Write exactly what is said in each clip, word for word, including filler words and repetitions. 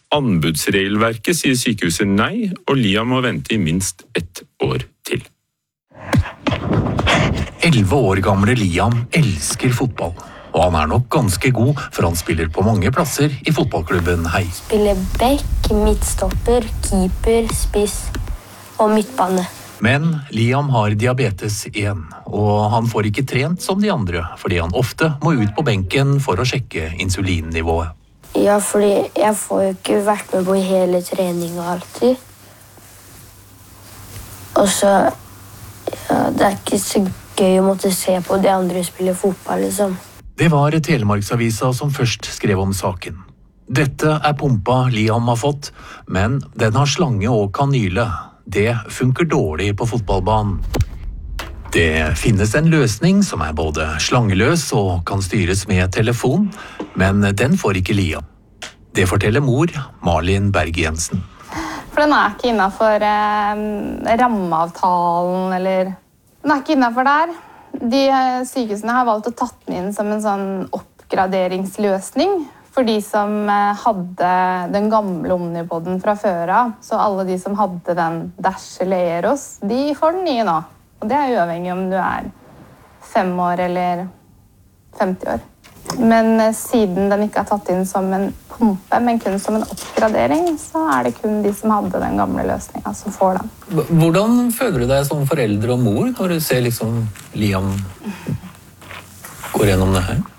anbudsregelverket, sier sykehuset nei, og Liam må vente i minst ett år til. elleve år gamle Liam elsker fotball, og han er nok ganske god, for han spiller på mange plasser i fotballklubben Hei. Spiller back, midtstopper, keeper, spiss og midtbane. Men Liam har diabetes én, og han får ikke trent som de andre, fordi han ofte må ut på benken for å sjekke insulinnivået. Ja, fordi jeg får jo ikke vært med på hele treningen alltid. Og så, ja, det er ikke så gøy å måtte se på de andre spille fotball, liksom. Det var Telemarksavisa som først skrev om saken. Dette er pumpa Liam har fått, men den har slange og kanyle. Det funker dårlig på fotballbanen. Det finnes en løsning som er både slangeløs og kan styres med telefon, men den får ikke Liam. Det forteller mor, Malin Berg-Jensen. For den er ikke innenfor eh, rammeavtalen, eller den er ikke innenfor der. De sykehusene har valgt å tatt den inn som en sånn oppgraderingsløsning for de som hadde den gamle Omnipoden fra før av. Så alle de som hadde den Dash eller Eros, de får den nye nå. Og det er uavhengig om du er fem år eller femti år. Men siden den ikke er tatt inn som en pumpe, men kun som en oppgradering, så er det kun de som hadde den gamle løsningen som får den. Hvordan føler du deg som forelder og mor når du ser liksom Liam går gjennom det her?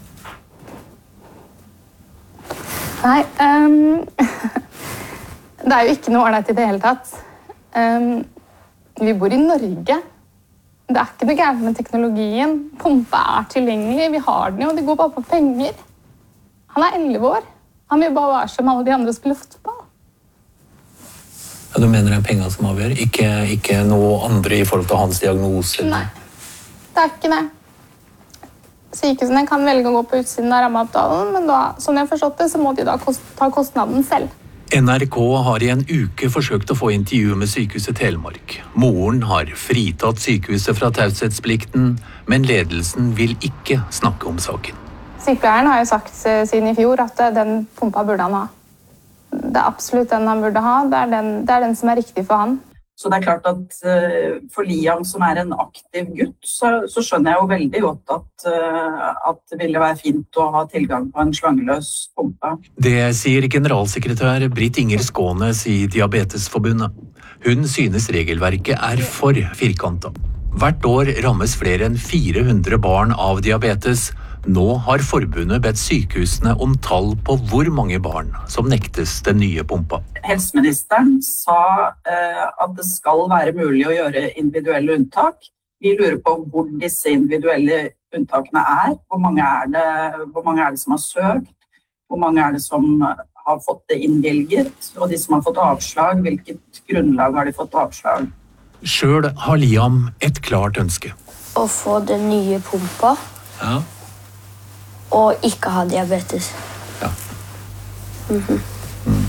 Nei, um, det er jo ikke noe ordentlig i det hele tatt. Um, vi bor i Norge. Det er ikke noe gærent med teknologien. Pumpa er tilgjengelig, vi har den jo, det går bare på penger. Han er elleve år. Han vil bare være som alle de andre spiller fotball. Ja, du mener det er penger som avgjør, ikke, ikke noe andre i forhold til hans diagnose? Nei, det er ikke det. Sykehusene kan velge å gå på utsiden av rammeavtalen, men da, som jeg har forstått det, så må de da kost, ta kostnaden selv. N R K har i en uke forsøkt å få intervju med Sykehuset Telemark. Moren har fritatt sykehuset fra taushetsplikten, men ledelsen vil ikke snakke om saken. Sykepleieren har jo sagt siden i fjor at den pumpa burde han ha. Det er absolutt den han burde ha, det er den, det er den som er riktig for han. Så det er klart at uh, for Liam, som er en aktiv gutt, så, så skjønner jeg jo veldig godt at, uh, at det ville være fint å ha tilgang på en slangeløs pumpe. Det sier generalsekretær Britt Inger Skånes i Diabetesforbundet. Hun synes regelverket er for firkantet. Hvert år rammes flere enn fire hundre barn av diabetes. Nå har forbundet bedt sykehusene om tall på hvor mange barn som nektes den nye pumpa. Helseministeren sa eh, at det skal være mulig å gjøre individuelle unntak. Vi lurer på hvor disse individuelle unntakene er. Hvor mange er det, hvor mange er det som har søkt? Hvor mange er det som har fått det innvilget? Og de som har fått avslag, hvilket grunnlag har de fått avslag? Selv har Liam et klart ønske. Å få den nye pumpa. Ja. Og ikke ha diabetes. Ja. Mm-hmm. Mm.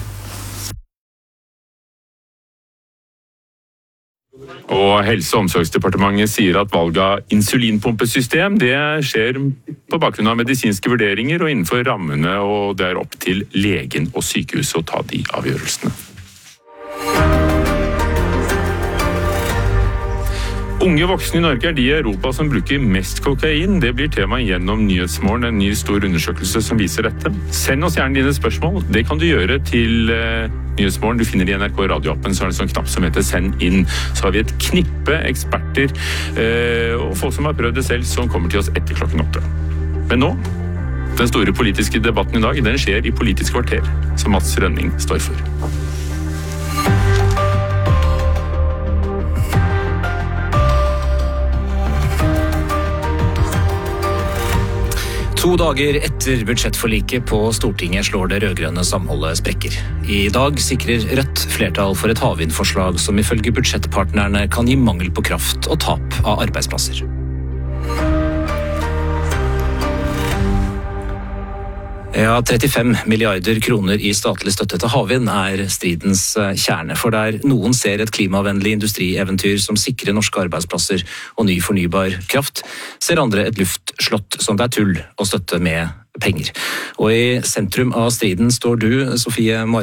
Og Helse- og omsorgsdepartementet sier at valg av insulinpumpesystem det skjer på bakgrunn av medisinske vurderinger og innenfor rammene, og det er opp til legen og sykehuset å ta de avgjørelsene. Unge voksne i Norge er de i Europa som bruker mest kokain. Det blir tema gjennom Nyhetsmorgen, en ny stor undersøkelse som viser dette. Send oss gjerne dine spørsmål. Det kan du gjøre til uh, Nyhetsmorgen. Du finner det i N R K radioappen, så er det en sånn knapp som heter Send inn. Så har vi et knippe eksperter uh, og folk som har prøvd det selv, som kommer til oss etter klokken åtte. Men nå, den store politiske debatten i dag, den skjer i Politisk kvarter, som Mats Rønning står for. To dager etter budsjettforliket på Stortinget slår det rødgrønne samholdet sprekker. I dag sikrer Rødt flertall for et havvindforslag som ifølge budsjettpartnerne kan gi mangel på kraft og tap av arbeidsplasser. Ja, trettifem milliarder kroner i statlig støtte til havvind er stridens kjerne, for der noen ser et klimavennlig industrieventyr som sikrer norske arbeidsplasser og ny fornybar kraft, ser andre et luftslott som det er tull å støtte med penger. Og i sentrum av striden står du, Sofie Marek.